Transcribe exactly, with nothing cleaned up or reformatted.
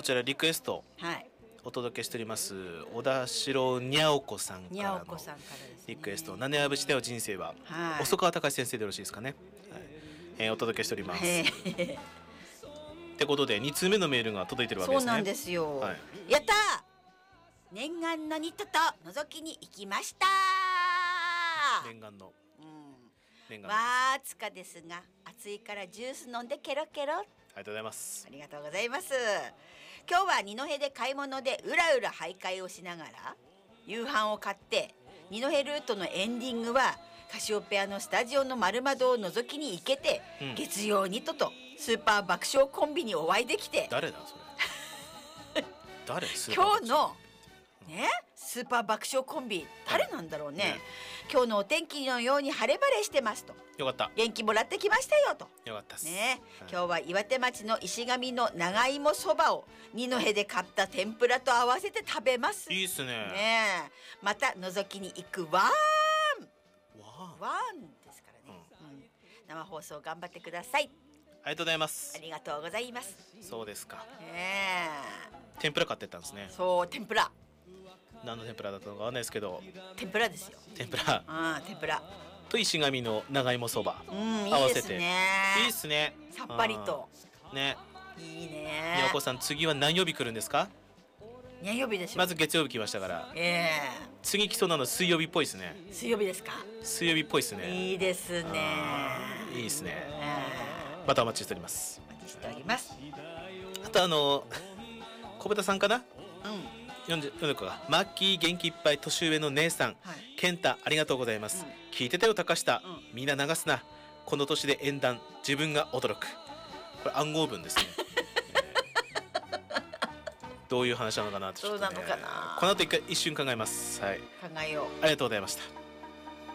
ちらリクエストはいお届けしております小田代にゃおこさんかにゃらのおこさんからですねリクエストなねあぶしてよ人生は、 はい細川隆先生でよろしいですかね、はいえー、お届けしております、 へってことでに通目のメールが届いてるわけですね。 そうなんですよ、 はいやったー念願のニットと覗きに行きましたー念願のうん念願のわーつかですが暑いからジュース飲んでケロケロありがとうございますありがとうございます。今日は二戸で買い物でうらうら徘徊をしながら夕飯を買って二戸ルートのエンディングはカシオペアのスタジオの丸窓を覗きに行けて、 うん月曜ニットとスーパー爆笑コンビにお会いできて誰だそれ誰スーパー今日のねスーパー爆笑コンビ誰なんだろうね、 ね今日のお天気のように晴れ晴れしてますとよかった元気もらってきましたよとよかったっすね、 はい今日は岩手町の石神の長芋そばを二戸で買った天ぷらと合わせて食べますいいっすねねえまた覗きに行くわーんわあわーんですからね、うん生放送頑張ってくださいありがとうございますありがとうございますそうですかね天ぷら買ってったんですねえそう天ぷら何の天ぷらだったのかわかんないですけど天ぷらですよ天ぷらうん天ぷらと石神の長芋そばうんいいです合わせてねいいっすねさっぱりとうんねいいみやねこさん次は何曜日来るんですか。 にゃん曜日でしょまず月曜日来ましたからえ次来そうなの水曜日っぽいですねえ水曜日ですか水曜日っぽいですねいいですねあーいいですねえまたお待ちしております。 えお待ちしておりますあとあの小豚さんかなうん読んで読んでこうかマッキー元気いっぱい年上の姉さん、 はい健太ありがとうございます、 うん聞いてたよ高下、 うみんな流すなこの年で縁談自分が驚くこれ暗号文ですね、えーどういう話なのかなってちょっと、ね、 どうなのかなこの後一回一瞬考えますはい考えようありがとうございました。